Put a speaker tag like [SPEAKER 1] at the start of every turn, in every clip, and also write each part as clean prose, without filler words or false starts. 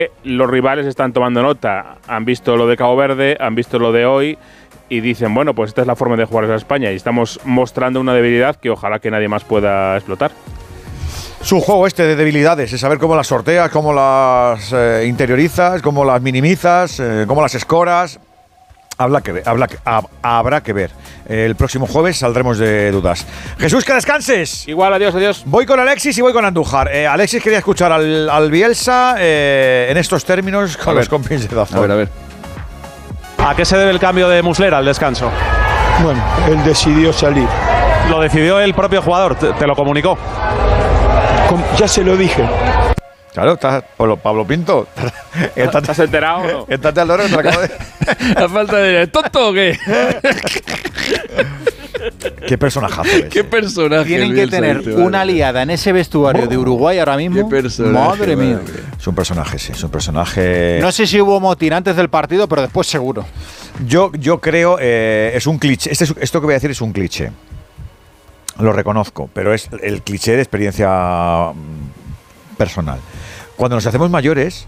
[SPEAKER 1] Los rivales están tomando nota, han visto lo de Cabo Verde, han visto lo de hoy y dicen, bueno, pues esta es la forma de jugar a España y estamos mostrando una debilidad que ojalá que nadie más pueda explotar.
[SPEAKER 2] Es un juego de debilidades, es saber cómo las sorteas, cómo las interiorizas, cómo las minimizas, cómo las escoras. Habrá que ver. El próximo jueves saldremos de dudas. Jesús, que descanses.
[SPEAKER 1] Igual, adiós.
[SPEAKER 2] Voy con Alexis y voy con Andújar. Alexis quería escuchar al Bielsa en estos términos con los compis de Dazón.
[SPEAKER 3] A ver. ¿A qué se debe el cambio de Muslera al descanso?
[SPEAKER 4] Bueno, él decidió salir.
[SPEAKER 3] ¿Lo decidió el propio jugador? ¿Te lo comunicó?
[SPEAKER 4] Ya se lo dije.
[SPEAKER 2] Claro, Pablo Pinto.
[SPEAKER 1] ¿Estás enterado o no?
[SPEAKER 2] Estate al loro, te lo acabo de...
[SPEAKER 5] A falta de... ¿Tonto o qué?
[SPEAKER 2] Qué personajazo es.
[SPEAKER 5] Qué personaje.
[SPEAKER 6] Tienen que tener una liada en ese vestuario de Uruguay ahora mismo.
[SPEAKER 5] Qué personaje.
[SPEAKER 6] Madre mía.
[SPEAKER 2] Es un personaje, sí, es un personaje...
[SPEAKER 6] No sé si hubo motín antes del partido, pero después seguro.
[SPEAKER 2] Yo creo, es un cliché. Esto que voy a decir es un cliché. Lo reconozco, pero es el cliché de experiencia personal. Cuando nos hacemos mayores,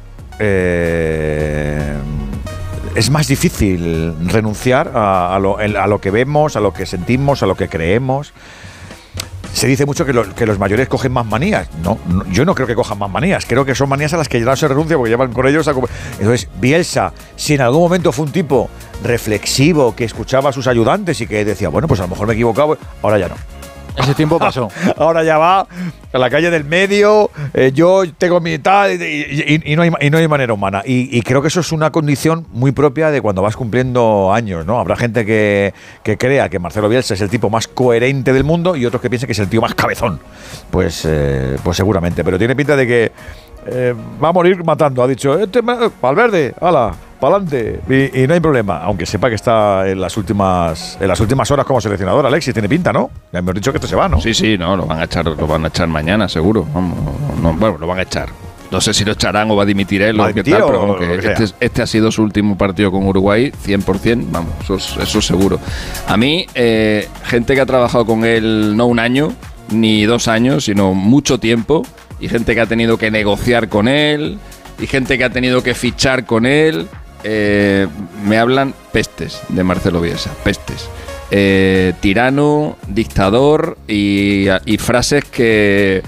[SPEAKER 2] es más difícil renunciar a lo que vemos, a lo que sentimos, a lo que creemos. Se dice mucho que los mayores cogen más manías. No, yo no creo que cojan más manías. Creo que son manías a las que ya no se renuncia porque llevan con ellos. Entonces, Bielsa, si en algún momento fue un tipo reflexivo que escuchaba a sus ayudantes y que decía, bueno, pues a lo mejor me he equivocado, ahora ya no.
[SPEAKER 6] Ese tiempo pasó.
[SPEAKER 2] Ahora ya va a la calle del medio, yo tengo mi tal y no hay manera humana. Y creo que eso es una condición muy propia de cuando vas cumpliendo años, ¿no? Habrá gente que crea que Marcelo Bielsa es el tipo más coherente del mundo y otros que piensen que es el tío más cabezón. Pues seguramente, pero tiene pinta de que va a morir matando. Ha dicho, Valverde, ala, pa'lante, y no hay problema, aunque sepa que está en las últimas horas como seleccionador. Alexis, tiene pinta, ¿no? Ya hemos dicho que esto se va, ¿no?
[SPEAKER 5] Sí, no, lo van a echar mañana, seguro. Vamos, bueno, lo van a echar. No sé si lo echarán o va a dimitir él o qué tal, pero vamos, que este ha sido su último partido con Uruguay, 100%, vamos, eso seguro. A mí, gente que ha trabajado con él no un año, ni 2 años, sino mucho tiempo, y gente que ha tenido que negociar con él, y gente que ha tenido que fichar con él, me hablan pestes de Marcelo Bielsa, pestes. Tirano, dictador y frases que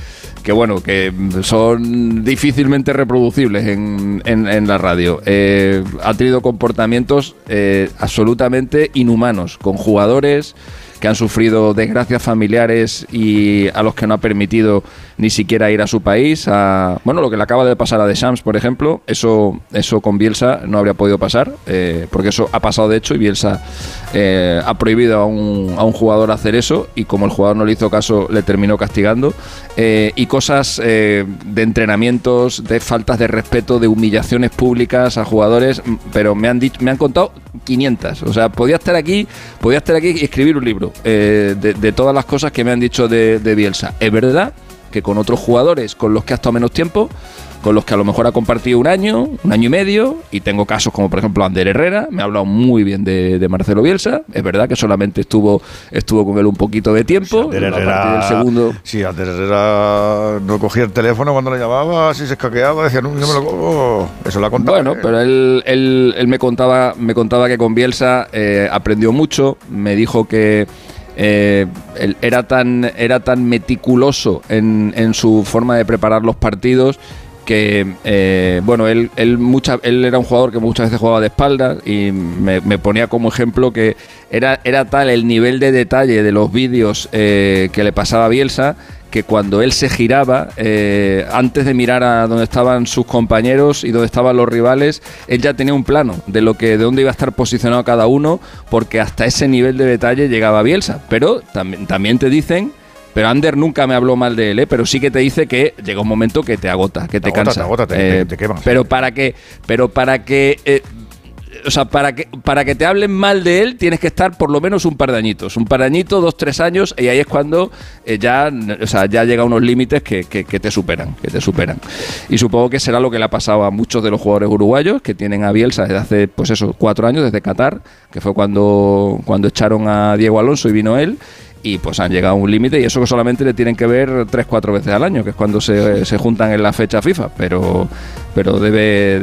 [SPEAKER 5] son difícilmente reproducibles en la radio. Ha tenido comportamientos absolutamente inhumanos con jugadores que han sufrido desgracias familiares y a los que no ha permitido ni siquiera ir a su país. Lo que le acaba de pasar a Deschamps, por ejemplo, eso con Bielsa no habría podido pasar, porque eso ha pasado de hecho y Bielsa ha prohibido a un jugador hacer eso y como el jugador no le hizo caso le terminó castigando, y cosas de entrenamientos, de faltas de respeto, de humillaciones públicas a jugadores, pero me han contado 500. O sea, podía estar aquí y escribir un libro de todas las cosas que me han dicho de Bielsa. Es verdad que con otros jugadores con los que ha estado menos tiempo, con los que a lo mejor ha compartido un año y medio, y tengo casos como por ejemplo Ander Herrera, me ha hablado muy bien de Marcelo Bielsa. Es verdad que solamente estuvo con él un poquito de tiempo,
[SPEAKER 2] Ander Herrera,
[SPEAKER 5] a partir del segundo.
[SPEAKER 2] Sí, Ander Herrera no cogía el teléfono cuando le llamaba, si se escaqueaba, decía, no me lo cojo. Eso lo ha contado.
[SPEAKER 5] Bueno, pero él me contaba que con Bielsa aprendió mucho, me dijo que él era tan meticuloso en su forma de preparar los partidos que él era un jugador que muchas veces jugaba de espaldas y me ponía como ejemplo que era tal el nivel de detalle de los vídeos que le pasaba a Bielsa que cuando él se giraba, antes de mirar a donde estaban sus compañeros y donde estaban los rivales, él ya tenía un plano de dónde iba a estar posicionado cada uno, porque hasta ese nivel de detalle llegaba Bielsa. Pero también te dicen, pero Ander nunca me habló mal de él, pero sí que te dice que llega un momento que te agota, que te cansa.
[SPEAKER 2] Te quemas.
[SPEAKER 5] Para que te hablen mal de él tienes que estar por lo menos un par de añitos, 2-3 años, y ahí es cuando ya llega a unos límites que te superan, y supongo que será lo que le ha pasado a muchos de los jugadores uruguayos que tienen a Bielsa desde hace 4 años, desde Qatar, que fue cuando echaron a Diego Alonso y vino él, y pues han llegado a un límite, y eso que solamente le tienen que ver 3-4 veces al año, que es cuando se juntan en la fecha FIFA, pero debe